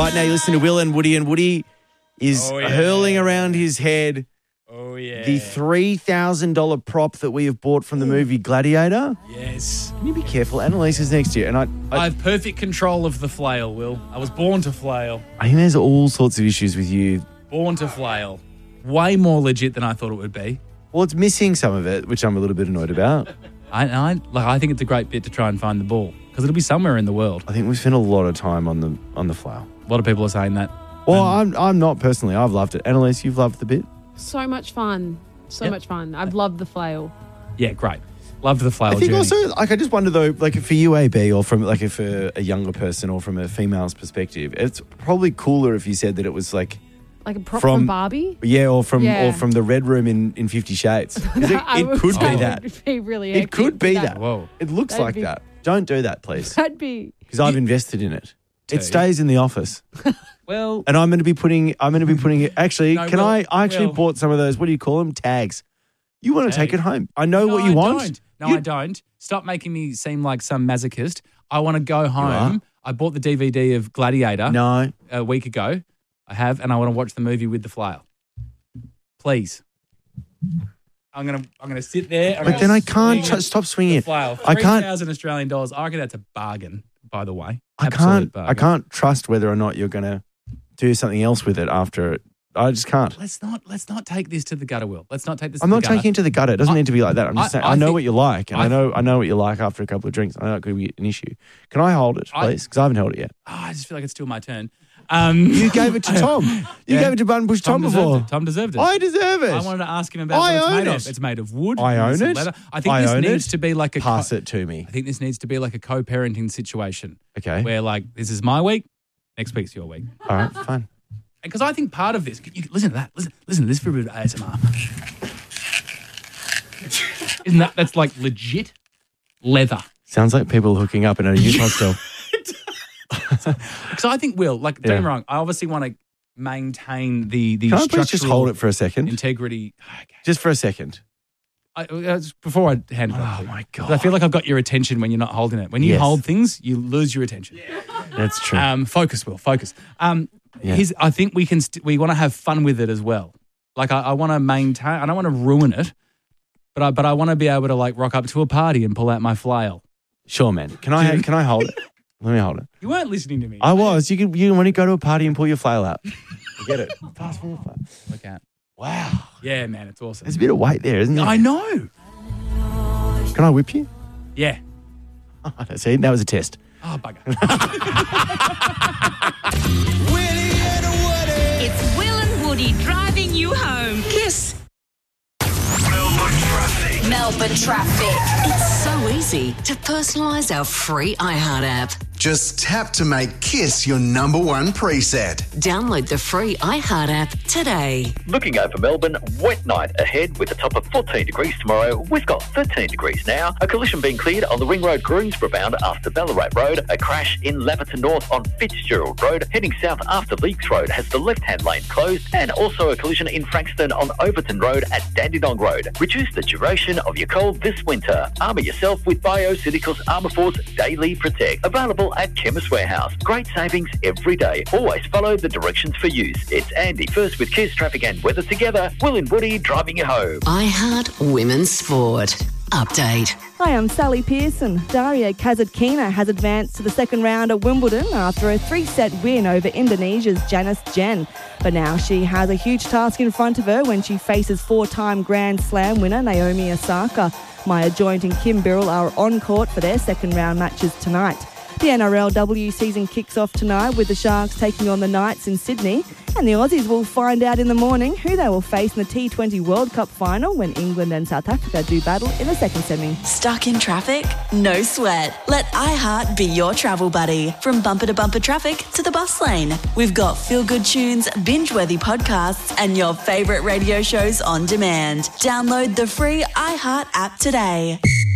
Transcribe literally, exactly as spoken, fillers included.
Right now, you listen to Will and Woody, and Woody is Oh, yeah. hurling around his head Oh, yeah. the three thousand dollars prop that we have bought from the movie Gladiator. Yes. Can you be careful? Annalise is next to you. And I, I I, have perfect control of the flail, Will. I was born to flail. I think there's all sorts of issues with you. Born to flail. Way more legit than I thought it would be. Well, it's missing some of it, which I'm a little bit annoyed about. I, I like. I think it's a great bit to try and find the ball because it'll be somewhere in the world. I think we spent a lot of time on the on the flail. A lot of people are saying that. Well, Um, I'm I'm not personally. I've loved it. Annalise, you've loved the bit? So much fun. So Yep. much fun. I've loved the flail. Yeah, great. Loved the flail I think journey. also, like, I just wonder though, like, for U A B or from like if a, a younger person or from a female's perspective, it's probably cooler if you said that it was like, Like a prop From- from, Barbie. yeah, or from Yeah. or from the Red Room in, in Fifty Shades. 'Cause It, I it would- could be that that. would be really It could epic. be that. Whoa. It looks That'd like be- that. Don't do that, please, That'd be. because I've invested in it. It Too. stays in the office, Well, and I'm going to be putting. I'm going to be putting it. Actually, No, can Will, I? I actually Will. bought some of those. What do you call them? Tags. You want to take Tag. it home? I know no, what you I want. Don't. No, You- I don't. Stop making me seem like some masochist. I want to go are. home. I bought the D V D of Gladiator No. a week ago. I have, and I want to watch the movie with the flail. Please. I'm gonna. I'm gonna sit there. I'm But gonna then I can't swing t- stop swinging the it. flail. I Three can't- thousand Australian dollars. I reckon that's a bargain. By the way, I Absolute can't. Bargain. I can't trust whether or not you're going to do something else with it after it. I just can't. Let's not. Let's not take this to the gutter, Will. Let's not take this. I'm to not the gutter. taking it to the gutter. It doesn't I- need to be like that. I'm just I- saying. I I, know think- what you like, and I, I- know. I know what you like after a couple of drinks. I know it could be an issue. Can I hold it, I- please? Because I haven't held it yet. Oh, I just feel like it's still my turn. Um, You gave it to Tom. You Yeah. gave it to Button Bush Tom, deserved before. it. Tom deserved it. I deserve it. I wanted to ask him about I what it's own made it. of. It's made of wood. I own some it. leather. I think I this own needs it. to be like a Pass co- it to me. I think this needs to be like a co-parenting situation Okay. where, like, this is my week, next week's your week. All right. Fine. Because I think part of this, you, listen to that. Listen, listen to this for a bit of A S M R. Isn't that that's like legit leather? Sounds like people hooking up in a youth hostel. Because I think, Will, like, don't Yeah. get me wrong, I obviously want to maintain the the Can I structural please just hold it for a second? integrity. Okay. Just for a second. I, uh, before I hand it Oh, over, my 'cause God. I feel like I've got your attention when you're not holding it. When you Yes. hold things, you lose your attention. That's true. Um, focus, Will, focus. Um, Yeah. here's, I think we can. St- we want to have fun with it as well. Like I, I want to maintain. I don't want to ruin it, but I but I want to be able to like rock up to a party and pull out my flail. Sure, man. Can I? Can I hold it? Let me hold it. You weren't listening to me. I was. You can. You want to go to a party and pull your flail out. Get it. Pass me the flail. Look out. Wow. Yeah, man, it's awesome. There's a bit of weight there, isn't there? I know. Can I whip you? Yeah. See, that was a test. Oh, bugger. It's Will and Woody driving you home. Kiss. Melbourne traffic. Melbourne traffic. It's so easy to personalise our free iHeart app. Just tap to make Kiss your number one preset. Download the free iHeart app today. Looking over Melbourne, wet night ahead with a top of fourteen degrees tomorrow. We've got thirteen degrees now. A collision being cleared on the Ring Road Greensboro bound after Ballarat Road. A crash in Laverton North on Fitzgerald Road. Heading south after Leaks Road has the left-hand lane closed. And also a collision in Frankston on Overton Road at Dandenong Road. Reduce the duration of your cold this winter. Armour yourself with BioCeuticals Armour Force Daily Protect. Available at Chemist Warehouse. Great savings every day. Always follow the directions for use. It's Andy first with Kiss Traffic and Weather together. Will and Woody driving you home. iHeart Women's Sport. Update. Hi, I'm Sally Pearson. Daria Kasatkina has advanced to the second round at Wimbledon after a three-set win over Indonesia's Janice Jen. But now she has a huge task in front of her when she faces four-time Grand Slam winner Naomi Osaka. Maya Joint and Kim Birrell are on court for their second round matches tonight. The N R L W season kicks off tonight with the Sharks taking on the Knights in Sydney, and the Aussies will find out in the morning who they will face in the T twenty World Cup final when England and South Africa do battle in the second semi. Stuck in traffic? No sweat. Let iHeart be your travel buddy. From bumper to bumper traffic to the bus lane. We've got feel-good tunes, binge-worthy podcasts, and your favourite radio shows on demand. Download the free iHeart app today.